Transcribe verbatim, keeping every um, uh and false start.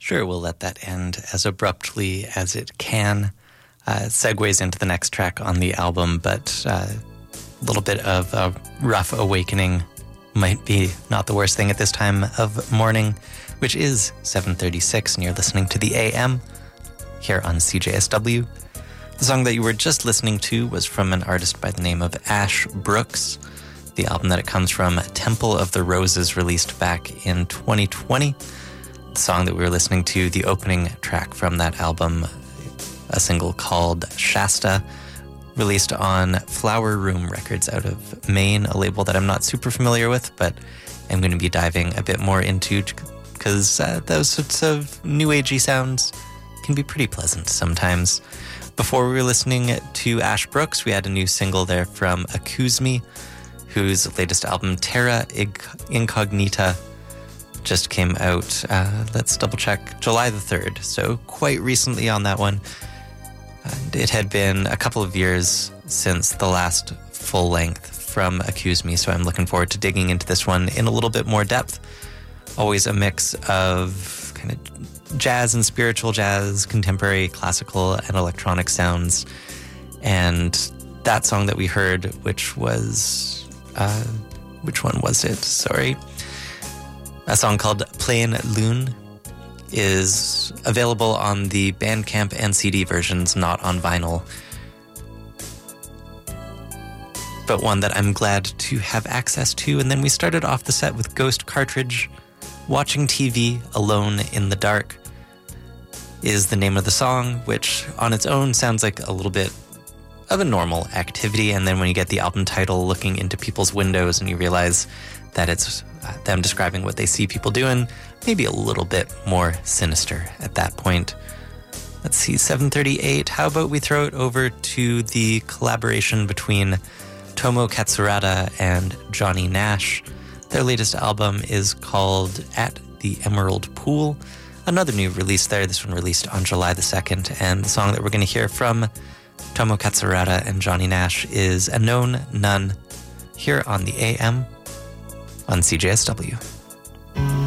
Sure, we'll let that end as abruptly as it can. Uh, segues into the next track on the album, but uh, a little bit of a rough awakening might be not the worst thing at this time of morning, which is seven thirty-six, and you're listening to the A M here on C J S W. The song that you were just listening to was from an artist by the name of Ash Brooks. The album that it comes from, Temple of the Roses, released back in twenty twenty. The song that we were listening to, the opening track from that album, a single called Shasta, released on Flower Room Records out of Maine, a label that I'm not super familiar with, but I'm going to be diving a bit more into because uh, those sorts of new agey sounds can be pretty pleasant sometimes. Before we were listening to Ash Brooks, we had a new single there from Akuzmi, whose latest album, Terra Incognita, just came out, uh, let's double check, July the third, so quite recently on that one. And it had been a couple of years since the last full length from Akuzmi, so I'm looking forward to digging into this one in a little bit more depth. Always a mix of kind of jazz and spiritual jazz, contemporary, classical, and electronic sounds. And that song that we heard, which was, uh, which one was it? Sorry. A song called Plain Loon is available on the Bandcamp and C D versions, not on vinyl. But one that I'm glad to have access to. And then we started off the set with Ghost Cartridge. Watching T V Alone in the Dark is the name of the song, which on its own sounds like a little bit of a normal activity. And then when you get the album title, Looking into People's Windows, and you realize that it's them describing what they see people doing, maybe a little bit more sinister at that point. Let's see, seven thirty-eight. How about we throw it over to the collaboration between Tomo Katsurada and Johnny Nash. Their latest album is called At the Emerald Pool. Another new release there, this one released on July the second, and the song that we're going to hear from Tomo Katsurada and Johnny Nash is A Known None, here on the A M on C J S W.